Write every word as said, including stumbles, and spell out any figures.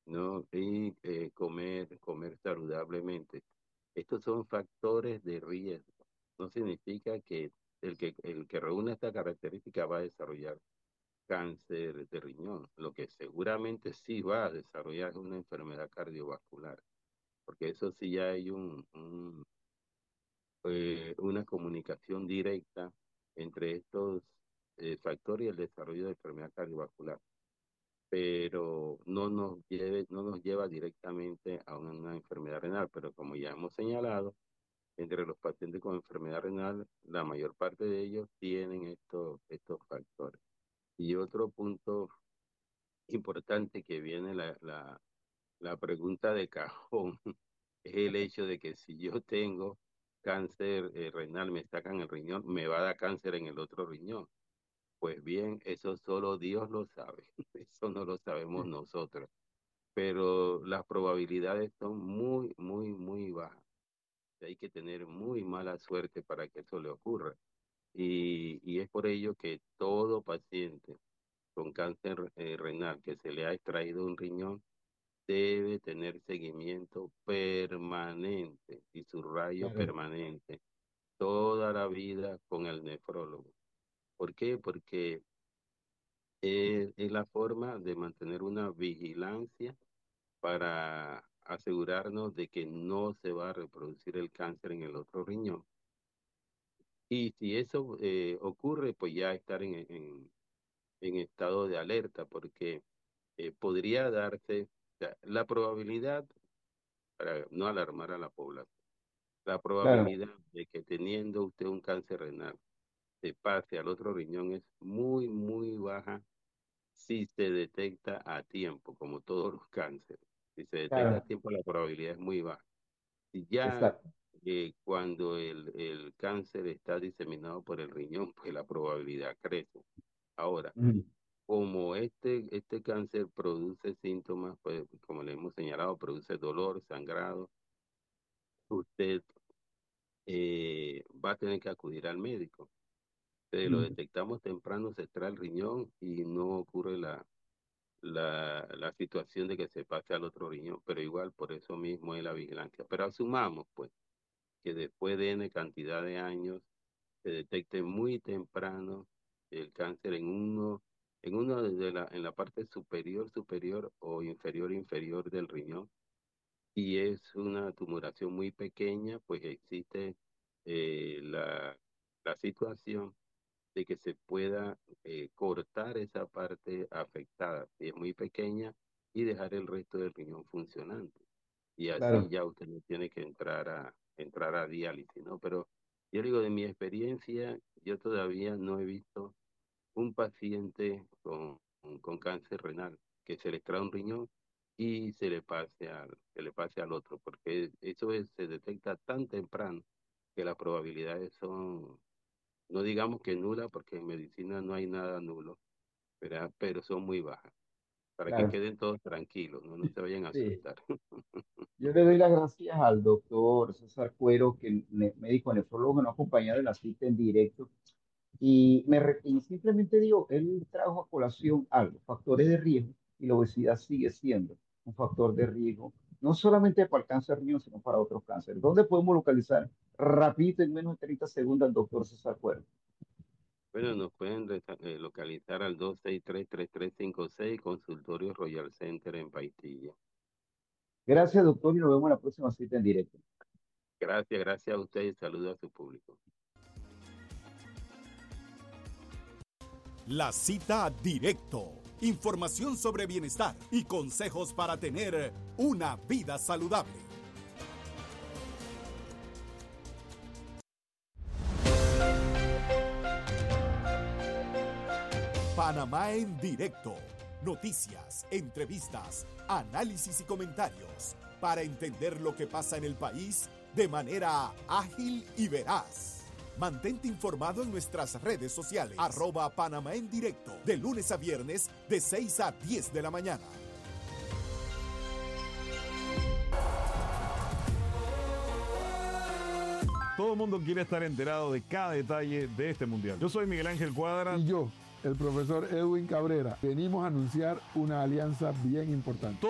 ¿no? Y eh, comer, comer saludablemente. Estos son factores de riesgo. No significa que el que, el que reúne esta característica va a desarrollar cáncer de riñón. Lo que seguramente sí va a desarrollar es una enfermedad cardiovascular, porque eso sí ya hay un, un, eh, una comunicación directa entre estos eh, factores y el desarrollo de enfermedad cardiovascular, pero no nos lleve, no nos lleva directamente a una, una enfermedad renal. Pero como ya hemos señalado, entre los pacientes con enfermedad renal, la mayor parte de ellos tienen estos, estos factores. Y otro punto importante que viene la, la, la pregunta de cajón es el hecho de que si yo tengo cáncer eh, renal, me sacan el riñón, me va a dar cáncer en el otro riñón. Pues bien, eso solo Dios lo sabe, eso no lo sabemos nosotros, pero las probabilidades son muy, muy, muy bajas. Hay que tener muy mala suerte para que eso le ocurra. Y, y es por ello que todo paciente con cáncer eh, renal que se le ha extraído un riñón debe tener seguimiento permanente, y subrayo Claro, permanente, toda la vida con el nefrólogo. ¿Por qué? Porque es, es la forma de mantener una vigilancia para asegurarnos de que no se va a reproducir el cáncer en el otro riñón. Y si eso eh, ocurre, pues ya estar en, en, en estado de alerta, porque eh, podría darse, o sea, la probabilidad, para no alarmar a la población, la claro, probabilidad de que teniendo usted un cáncer renal se pase al otro riñón es muy, muy baja si se detecta a tiempo, como todos los cánceres. Si se detecta a claro, tiempo, la probabilidad es muy baja. Y ya exacto. eh, cuando el, el cáncer está diseminado por el riñón, pues la probabilidad crece. Ahora, Ujú. como este, este cáncer produce síntomas, pues como le hemos señalado, produce dolor, sangrado, usted eh, va a tener que acudir al médico. Si lo Ujú. detectamos temprano, se extrae el riñón y no ocurre la, la, la situación de que se pase al otro riñón, pero igual por eso mismo es la vigilancia. Pero asumamos, pues, que después de N cantidad de años se detecte muy temprano el cáncer en uno, en uno de la, en la parte superior, superior o inferior, inferior del riñón, y es una tumoración muy pequeña, pues existe eh, la, la situación de que se pueda eh, cortar esa parte afectada, si es muy pequeña, y dejar el resto del riñón funcionante. Y así Claro, ya usted no tiene que entrar a, entrar a diálisis, ¿no? Pero yo digo, de mi experiencia, yo todavía no he visto un paciente con, con cáncer renal que se le extrae un riñón y se le pase al, se le pase al otro, porque eso es- se detecta tan temprano que las probabilidades son, no digamos que nulas, porque en medicina no hay nada nulo, ¿verdad? Pero son muy bajas, para que claro. queden todos tranquilos, no, no se vayan a Sí. asustar. Yo le doy las gracias al doctor César Cuero, que me- médico nefrólogo, que nos ha acompañado en la cita en directo. Y, me, re- y simplemente digo, él trajo a colación algo, factores de riesgo, y la obesidad sigue siendo un factor de riesgo, no solamente para el cáncer de riñón, sino para otros cánceres. ¿Dónde podemos localizar rapidito, en menos de treinta segundos, al doctor César Cuero? Bueno, nos pueden reta- eh, localizar al dos seis tres, tres tres cinco seis, Consultorio Royal Center en Paitilla. Gracias, doctor, y nos vemos en la próxima cita en directo. Gracias, gracias a usted y saludo a su público. La cita directo. Información sobre bienestar y consejos para tener una vida saludable. Panamá en directo. Noticias, entrevistas, análisis y comentarios para entender lo que pasa en el país de manera ágil y veraz. Mantente informado en nuestras redes sociales. Arroba Panamá en directo. De lunes a viernes de seis a diez de la mañana. Todo el mundo quiere estar enterado de cada detalle de este mundial. Yo soy Miguel Ángel Cuadra. Y yo, el profesor Edwin Cabrera, venimos a anunciar una alianza bien importante.